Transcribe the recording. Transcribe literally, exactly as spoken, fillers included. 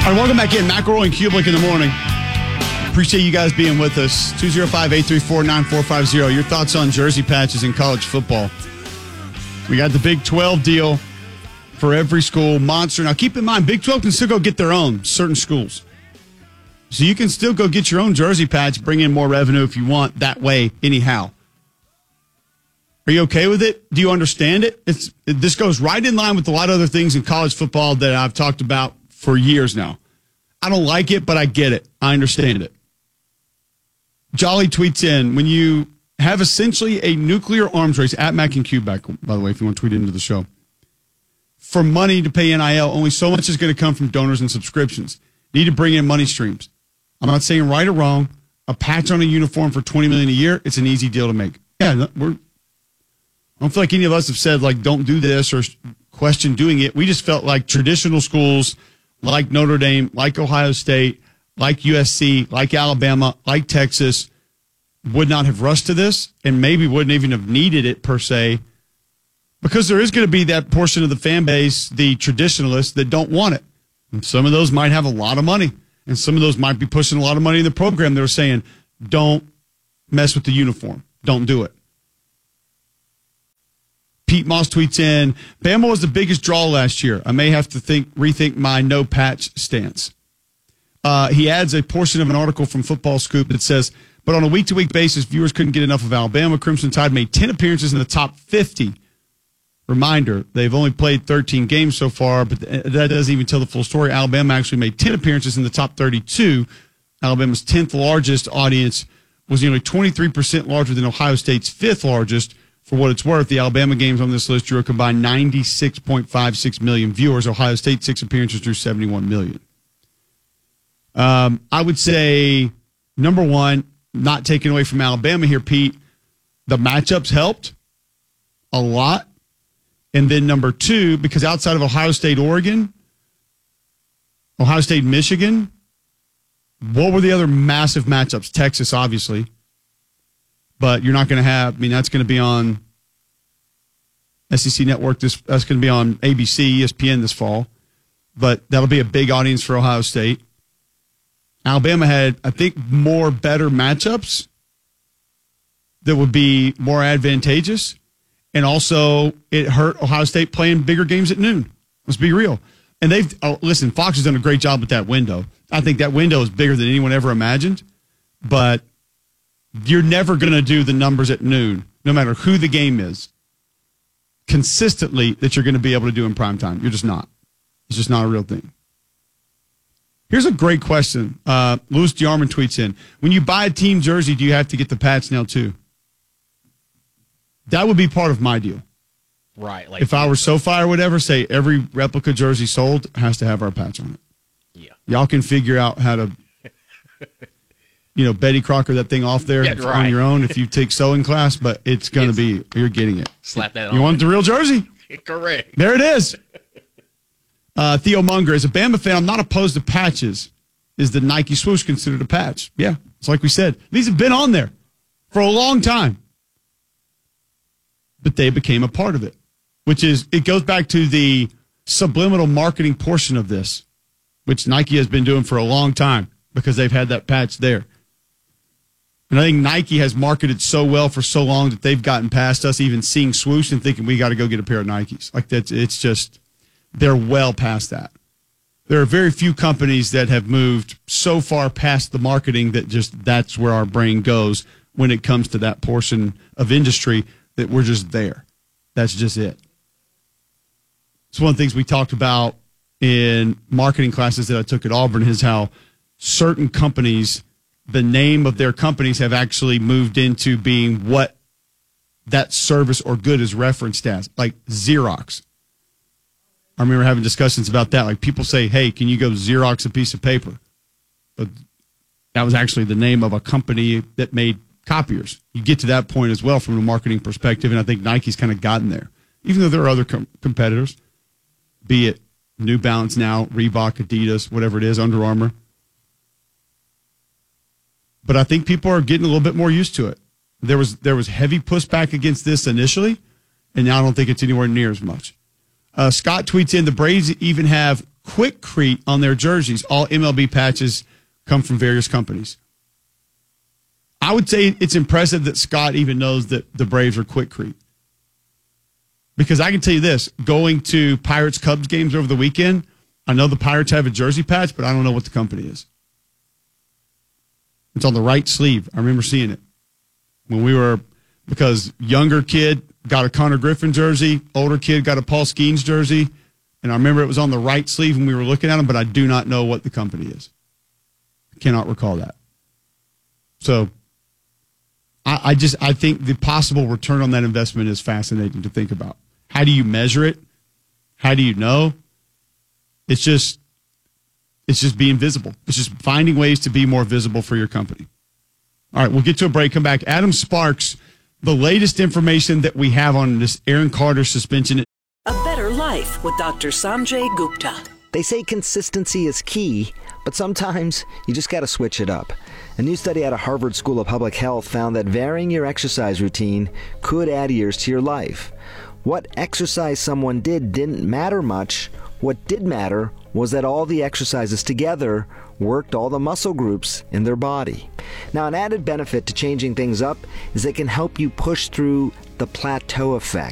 All right, welcome back in. McElroy and Kublik in the morning. Appreciate you guys being with us. two oh five, eight three four, nine four five oh. Your thoughts on jersey patches in college football. We got the Big twelve deal for every school. Monster. Now, keep in mind, Big twelve can still go get their own, certain schools. So you can still go get your own jersey patch, bring in more revenue if you want that way anyhow. Are you okay with it? Do you understand it? It's This goes right in line with a lot of other things in college football that I've talked about for years now. I don't like it, but I get it. I understand it. Jolly tweets in, when you have essentially a nuclear arms race, at Mac and Q back, by the way, if you want to tweet into the show, for money to pay N I L, only so much is going to come from donors and subscriptions. You need to bring in money streams. I'm not saying right or wrong. A patch on a uniform for twenty million dollars a year, it's an easy deal to make. Yeah, we're, I don't feel like any of us have said, like, don't do this or question doing it. We just felt like traditional schools like Notre Dame, like Ohio State, like U S C, like Alabama, like Texas, would not have rushed to this and maybe wouldn't even have needed it per se, because there is going to be that portion of the fan base, the traditionalists, that don't want it. And some of those might have a lot of money, and some of those might be pushing a lot of money in the program. They're saying, don't mess with the uniform. Don't do it. Pete Moss tweets in, Bama was the biggest draw last year. I may have to think rethink my no patch stance. Uh, he adds a portion of an article from Football Scoop that says, but on a week-to-week basis, viewers couldn't get enough of Alabama. Crimson Tide made ten appearances in the top fifty. Reminder, they've only played thirteen games so far, but that doesn't even tell the full story. Alabama actually made ten appearances in the top thirty-two. Alabama's tenth largest audience was nearly twenty-three percent larger than Ohio State's fifth largest. For what it's worth, the Alabama games on this list drew a combined ninety-six point five six million viewers. Ohio State's six appearances drew seventy-one million. Um, I would say, number one, not taking away from Alabama here, Pete, the matchups helped a lot. And then number two, because outside of Ohio State, Oregon, Ohio State, Michigan, what were the other massive matchups? Texas, obviously. But you're not going to have, I mean, that's going to be on S E C Network. This, that's going to be on A B C, E S P N this fall. But that'll be a big audience for Ohio State. Alabama had, I think, more better matchups that would be more advantageous. And also, it hurt Ohio State playing bigger games at noon. Let's be real. And they've, oh, listen, Fox has done a great job with that window. I think that window is bigger than anyone ever imagined. But you're never going to do the numbers at noon, no matter who the game is, consistently that you're going to be able to do in prime time. You're just not. It's just not a real thing. Here's a great question. Uh, Louis Diarman tweets in, when you buy a team jersey, do you have to get the patch now too? That would be part of my deal. Right. Like if I were SoFi or whatever, say every replica jersey sold has to have our patch on it. Yeah. Y'all can figure out how to... you know, Betty Crocker that thing off there yeah, right. on your own if you take sewing class, but it's going to yes. be, you're getting it. Slap that on. You want the real jersey? Correct. There it is. Uh, Theo Munger, as a Bama fan, I'm not opposed to patches. Is the Nike swoosh considered a patch? Yeah, it's like we said. These have been on there for a long time. But they became a part of it, which is, it goes back to the subliminal marketing portion of this, which Nike has been doing for a long time because they've had that patch there. And I think Nike has marketed so well for so long that they've gotten past us even seeing swoosh and thinking we got to go get a pair of Nikes. Like that's, it's just, they're well past that. There are very few companies that have moved so far past the marketing that just that's where our brain goes when it comes to that portion of industry that we're just there. That's just it. It's one of the things we talked about in marketing classes that I took at Auburn is how certain companies, the name of their companies have actually moved into being what that service or good is referenced as, like Xerox. I remember having discussions about that. Like people say, hey, can you go Xerox a piece of paper? But that was actually the name of a company that made copiers. You get to that point as well from a marketing perspective, and I think Nike's kind of gotten there. Even though there are other com- competitors, be it New Balance now, Reebok, Adidas, whatever it is, Under Armour. But I think people are getting a little bit more used to it. There was there was heavy pushback against this initially, and now I don't think it's anywhere near as much. Uh, Scott tweets in, the Braves even have Quikrete on their jerseys. All M L B patches come from various companies. I would say it's impressive that Scott even knows that the Braves are Quikrete. Because I can tell you this, going to Pirates-Cubs games over the weekend, I know the Pirates have a jersey patch, but I don't know what the company is. It's on the right sleeve. I remember seeing it when we were, because younger kid got a Connor Griffin jersey, older kid got a Paul Skeens jersey, and I remember it was on the right sleeve when we were looking at them, but I do not know what the company is. I cannot recall that. So I, I just, I think the possible return on that investment is fascinating to think about. How do you measure it? How do you know? It's just, it's just being visible. It's just finding ways to be more visible for your company. All right, we'll get to a break, come back. Adam Sparks, the latest information that we have on this Aaron Carter suspension. A better life with Doctor Sanjay Gupta. They say consistency is key, but sometimes you just got to switch it up. A new study out of Harvard School of Public Health found that varying your exercise routine could add years to your life. What exercise someone did didn't matter much. What did matter was that all the exercises together worked all the muscle groups in their body. Now, an added benefit to changing things up is it can help you push through the plateau effect.